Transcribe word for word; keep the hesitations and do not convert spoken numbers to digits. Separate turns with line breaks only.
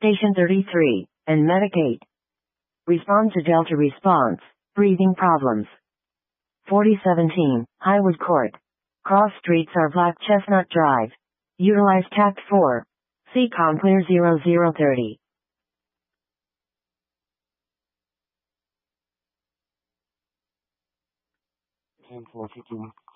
Station thirty-three, and Medicaid. Respond to Delta response, breathing problems. forty seventeen, Highwood Court. Cross streets are Black Chestnut Drive. Utilize Tact four. C COM clear zero zero thirty.
ten forty-two.